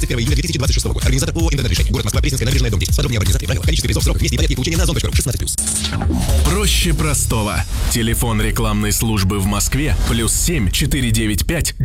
31 июня 2026 года. Организатор ООО «Интернет-решение». Город Москва, Пресненская набережная, дом 10. Подробнее об организации, правила, количество призов, сроках, месте и порядке получения на zon.ru. 16+. Проще простого. Телефон рекламной службы в Москве +7 495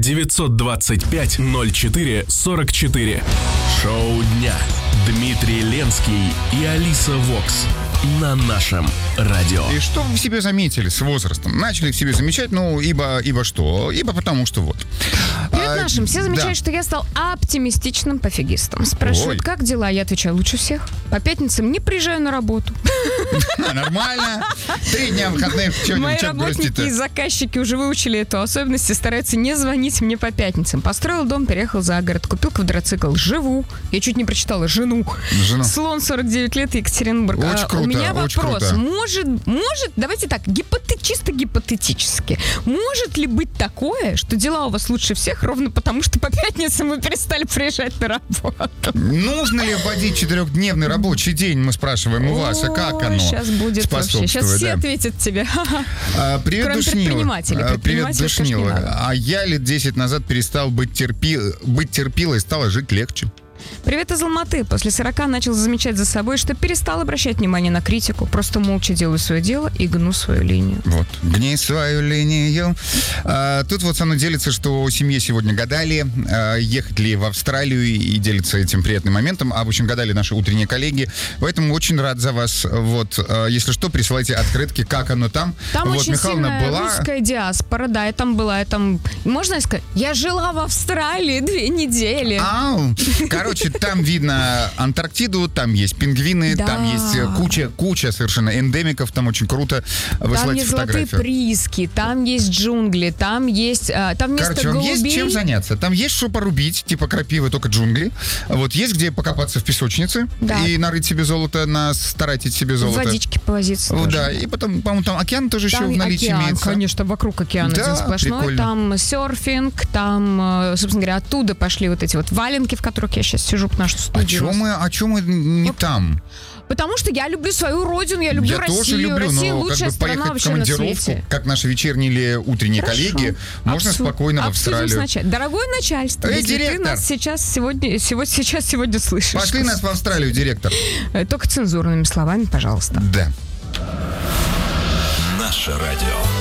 925 04 44. Шоу дня. Дмитрий Ленский и Алиса Вокс на нашем радио. И что вы в себе заметили с возрастом? Начали в себе замечать, ибо что? Ибо потому что вот. Перед нашим все замечают, что я стал оптимистичным пофигистом. Спрашивают, как дела? Я отвечаю, лучше всех. По пятницам не приезжаю на работу. Нормально. 3 дня выходных. Мои работники и заказчики уже выучили эту особенность и стараются не звонить мне по пятницам. Построил дом, переехал за город, купил квадроцикл, живу. Я чуть не прочитала жену. Слон, 49 лет, Екатеринбург. Очень круто, у меня вопрос. Круто. Может, давайте так, чисто гипотетически. Может ли быть такое, что дела у вас лучше всех ровно потому, что по пятницам вы перестали приезжать на работу? Нужно ли вводить 4-дневный рабочий день, мы спрашиваем у вас, а как оно сейчас будет вообще. Сейчас все ответят тебе. Привет, кроме Душнила. Привет, Душнила. А я лет 10 назад перестал быть терпилой, стало жить легче. Привет из Алматы. После 40 начал замечать за собой, что перестал обращать внимание на критику. Просто молча делаю свое дело и гну свою линию. Вот. Гни свою линию. Тут вот со мной делится, что у семьи сегодня гадали, ехать ли в Австралию, и делится этим приятным моментом. В общем, гадали наши утренние коллеги. Поэтому очень рад за вас. Вот. Если что, присылайте открытки, как оно там. Там вот, очень Михайловна сильная русская диаспора. Да, я там была. Можно сказать, я жила в Австралии 2 недели. Короче, там видно Антарктиду, там есть пингвины, там есть куча совершенно эндемиков, там очень круто. Там есть золотые прииски, там есть джунгли, там есть Короче, вам есть чем заняться. Там есть что порубить, типа крапивы, только джунгли. Вот есть где покопаться в песочнице и нарыть себе золото, старайтесь себе золото. В водичке повозиться тоже. Да, и потом, по-моему, там океан тоже еще в наличии имеется. Конечно, вокруг океана один сплошной. Прикольно. Там серфинг, там, собственно говоря, оттуда пошли вот эти вот валенки, в которых я сейчас сижу, потому что студию. А чё мы не там? Потому что я люблю свою родину, я люблю Россию. Тоже люблю, Россия но лучшая страна вообще на свете. Как наши вечерние или утренние коллеги, можно спокойно в Австралию. Дорогое начальство, если директор, ты нас сейчас сегодня слышишь. Пошли нас в Австралию, директор. Только цензурными словами, пожалуйста. Да. Наше радио.